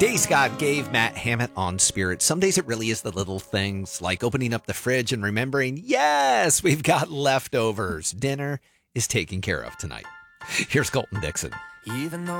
Days God gave Matt Hammett on Spirit. Some days it really is the little things like opening up the fridge and remembering, yes, we've got leftovers. Dinner is taken care of tonight. Here's Colton Dixon. Even though